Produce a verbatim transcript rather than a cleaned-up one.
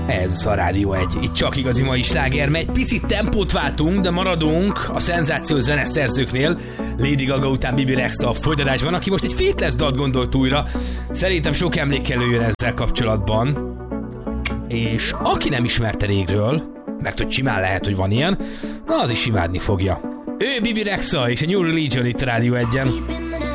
Ez a Rádió egy, itt csak igazi mai sláger, egy picit tempót váltunk, de maradunk a szenzációs zeneszerzőknél. Lady Gaga után Bibi Rexha a folytatásban, aki most egy Faithless dalt gondolt újra. Szerintem sok emlék előjön ezzel kapcsolatban. És aki nem ismerte régről, mert hogy simán lehet, hogy van ilyen, na az is imádni fogja. Ő Bibi Rexha és a New Religion itt a Rádió egyen.